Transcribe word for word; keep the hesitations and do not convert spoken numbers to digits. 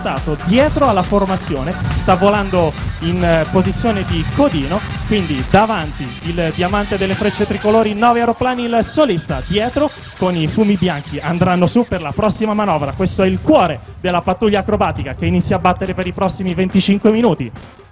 spostato dietro alla formazione, sta volando in eh, posizione di codino, quindi davanti il diamante delle frecce tricolori, nove aeroplani, il solista dietro con i fumi bianchi andranno su per la prossima manovra. Questo è il cuore della pattuglia acrobatica che inizia a battere per i prossimi venticinque minuti.